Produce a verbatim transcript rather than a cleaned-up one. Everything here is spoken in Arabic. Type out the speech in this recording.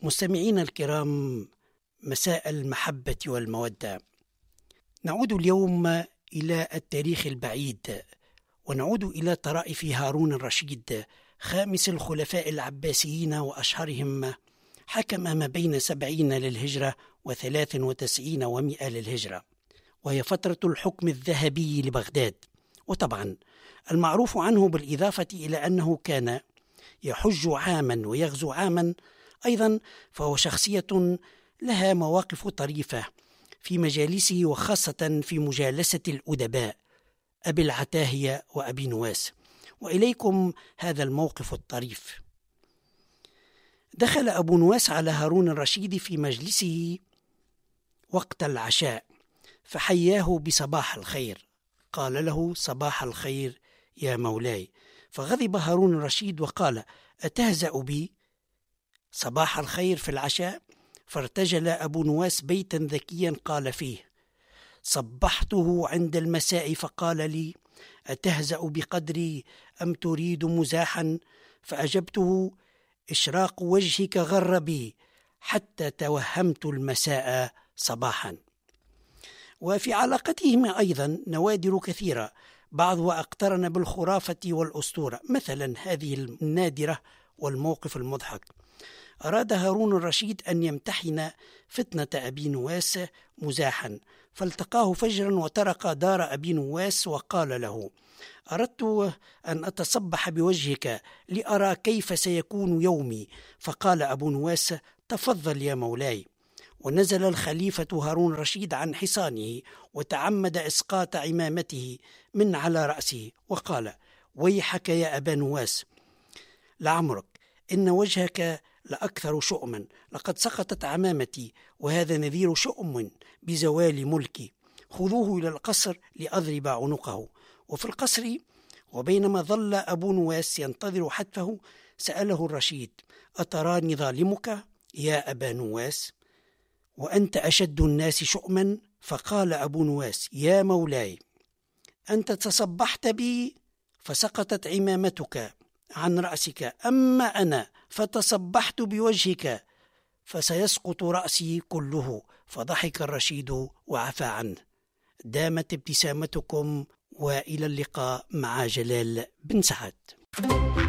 مستمعينا الكرام، مساء المحبة والمودة. نعود اليوم إلى التاريخ البعيد، ونعود إلى طرائف هارون الرشيد خامس الخلفاء العباسيين وأشهرهم. حكم ما بين سبعين للهجرة وثلاث وتسعين ومئة للهجرة، وهي فترة الحكم الذهبي لبغداد. وطبعا المعروف عنه بالإضافة إلى أنه كان يحج عاما ويغزو عاما أيضا، فهو شخصية لها مواقف طريفة في مجالسه، وخاصة في مجالسة الأدباء أبي العتاهية وأبي نواس. وإليكم هذا الموقف الطريف. دخل أبو نواس على هارون الرشيد في مجلسه وقت العشاء، فحياه بصباح الخير، قال له: صباح الخير يا مولاي. فغضب هارون الرشيد وقال: أتهزأ بي؟ صباح الخير في العشاء؟ فارتجل أبو نواس بيتا ذكيا قال فيه: صبحته عند المساء فقال لي: أتهزأ بقدري أم تريد مزاحا؟ فأجبته: إشراق وجهك غر بي حتى توهمت المساء صباحا. وفي علاقتهم أيضا نوادر كثيرة، بعضها اقترن بالخرافة والأسطورة. مثلا هذه النادرة والموقف المضحك: أراد هارون الرشيد أن يمتحن فتنة أبي نواس مزاحا، فالتقاه فجرا وطرق دار أبي نواس وقال له: أردت أن أتصبح بوجهك لأرى كيف سيكون يومي. فقال أبو نواس: تفضل يا مولاي. ونزل الخليفة هارون الرشيد عن حصانه وتعمد إسقاط عمامته من على رأسه وقال: ويحك يا أبا نواس، لعمرك إن وجهك لأكثر شؤما، لقد سقطت عمامتي وهذا نذير شؤم بزوال ملكي، خذوه إلى القصر لأضرب عنقه. وفي القصر وبينما ظل أبو نواس ينتظر حتفه سأله الرشيد: أتراني ظالمك يا أبا نواس وأنت أشد الناس شؤما؟ فقال أبو نواس: يا مولاي، أنت تصبحت بي فسقطت عمامتك عن رأسك، أما أنا فتصبحت بوجهك فسيسقط رأسي كله. فضحك الرشيد وعفى عنه. دامت ابتسامتكم، وإلى اللقاء مع جلال بن سعد.